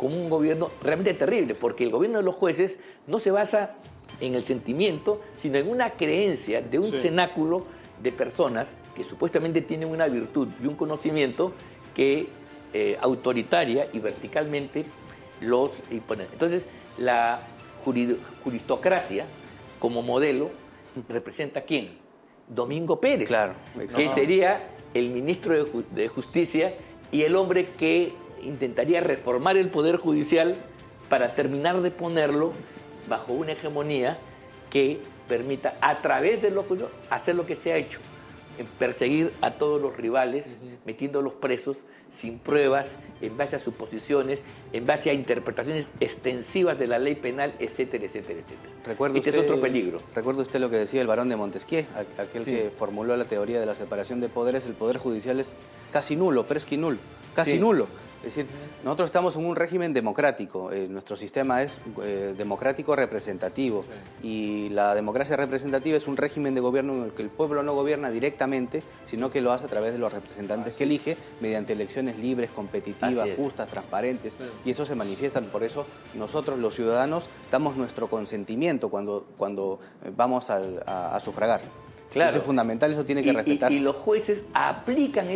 como un gobierno realmente terrible, porque el gobierno de los jueces no se basa en el sentimiento, sino en una creencia de un cenáculo de personas que supuestamente tienen una virtud y un conocimiento que autoritaria y verticalmente los imponen. Entonces, la juristocracia como modelo representa ¿a quién? Domingo Pérez, claro, que sería el ministro de Justicia y el hombre que intentaría reformar el Poder Judicial para terminar de ponerlo bajo una hegemonía que permita, a través de los juicios, hacer lo que se ha hecho, perseguir a todos los rivales, metiéndolos presos sin pruebas, en base a suposiciones, en base a interpretaciones extensivas de la ley penal, etcétera, etcétera, etcétera. Este es otro peligro. ¿Recuerda usted lo que decía el barón de Montesquieu, aquel que formuló la teoría de la separación de poderes? El poder judicial es casi nulo, presque nulo, casi nulo. Es decir, nosotros estamos en un régimen democrático, nuestro sistema es democrático representativo y la democracia representativa es un régimen de gobierno en el que el pueblo no gobierna directamente, sino que lo hace a través de los representantes que elige mediante elecciones libres, competitivas, justas, transparentes, y eso se manifiesta. Por eso nosotros los ciudadanos damos nuestro consentimiento cuando vamos a sufragar. Claro. Eso es fundamental, eso tiene que respetarse. Y los jueces aplican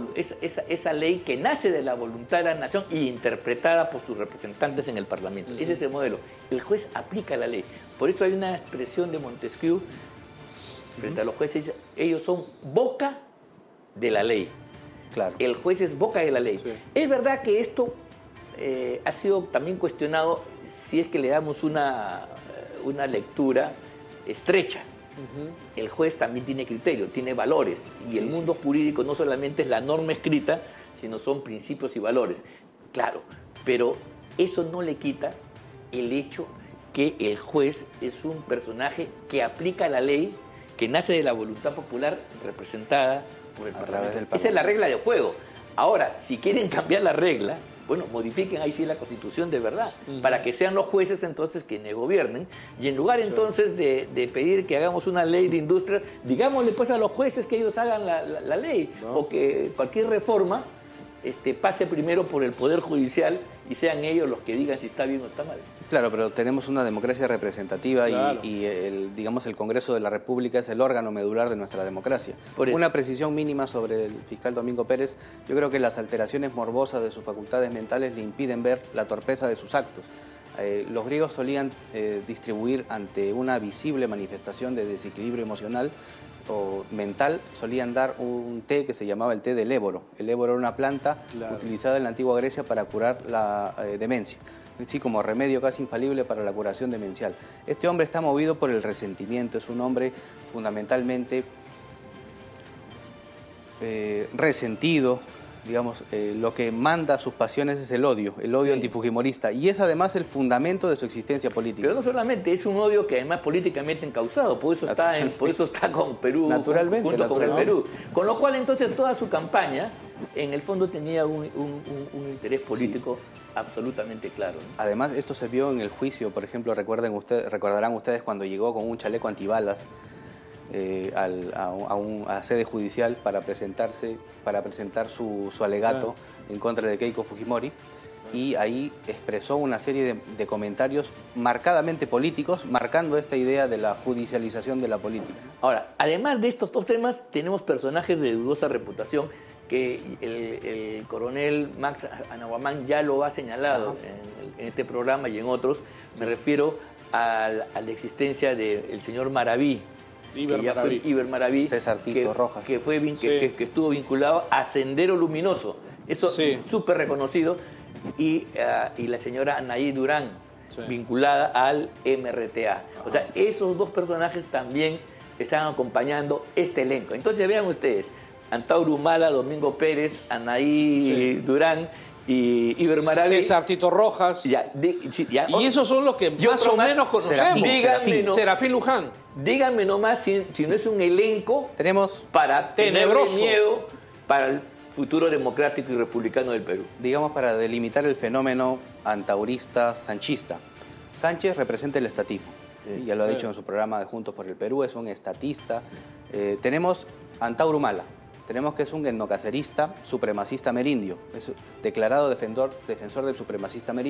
esa ley que nace de la voluntad de la nación y interpretada por sus representantes en el Parlamento. Ese es el modelo. El juez aplica la ley. Por eso hay una expresión de Montesquieu frente a los jueces. Ellos son boca de la ley. Claro. El juez es boca de la ley. Sí. Es verdad que esto ha sido también cuestionado si es que le damos una lectura estrecha. El juez también tiene criterio, tiene valores, y el mundo jurídico no solamente es la norma escrita, sino son principios y valores. Claro, pero eso no le quita el hecho que el juez es un personaje que aplica la ley, que nace de la voluntad popular representada por el Parlamento. Esa es la regla de juego. Ahora, si quieren cambiar la regla, bueno, modifiquen ahí sí la Constitución de verdad, para que sean los jueces entonces quienes gobiernen, y en lugar entonces de pedir que hagamos una ley de industria, digámosle pues a los jueces que ellos hagan la ley, o que cualquier reforma pase primero por el Poder Judicial y sean ellos los que digan si está bien o está mal. Claro, pero tenemos una democracia representativa y digamos el Congreso de la República es el órgano medular de nuestra democracia. Una precisión mínima sobre el fiscal Domingo Pérez: yo creo que las alteraciones morbosas de sus facultades mentales le impiden ver la torpeza de sus actos. Los griegos solían distribuir ante una visible manifestación de desequilibrio emocional o mental, solían dar un té que se llamaba el té del éboro. El éboro era una planta utilizada en la antigua Grecia para curar la demencia, así como remedio casi infalible para la curación demencial. Este hombre está movido por el resentimiento, es un hombre fundamentalmente resentido. Digamos, lo que manda sus pasiones es el odio antifujimorista, y es además el fundamento de su existencia política. Pero no solamente, es un odio que además políticamente encausado, por eso está con Perú, naturalmente, junto con el Perú. Con lo cual entonces toda su campaña en el fondo tenía un interés político absolutamente claro, ¿no? Además, esto se vio en el juicio, por ejemplo, recordarán ustedes cuando llegó con un chaleco antibalas a la sede judicial para presentar su alegato en contra de Keiko Fujimori, y ahí expresó una serie de comentarios marcadamente políticos, marcando esta idea de la judicialización de la política. Ahora, además de estos dos temas, tenemos personajes de dudosa reputación que el coronel Max Anahuamán ya lo ha señalado en este programa y en otros. Me refiero a la existencia del señor Maraví, Iber Maraví, César Tito Rojas, que estuvo vinculado a Sendero Luminoso, eso súper reconocido, y la señora Anaí Durán, vinculada al MRTA. O sea, esos dos personajes también están acompañando este elenco. Entonces vean ustedes, Antauro Humala, Domingo Pérez, Anaí Durán y Iber Maraví. César Tito Rojas. Y esos son los que más o menos conocemos. Serafín Luján. Díganme nomás si no es un elenco para tenebroso tener miedo para el futuro democrático y republicano del Perú. Digamos, para delimitar el fenómeno antaurista, sanchista. Sánchez representa el estatismo. Ya lo ha dicho en su programa de Juntos por el Perú, es un estatista. Tenemos Antauro Humala. Tenemos que es un etnocacerista, supremacista amerindio, es declarado defensor del supremacista amerindio.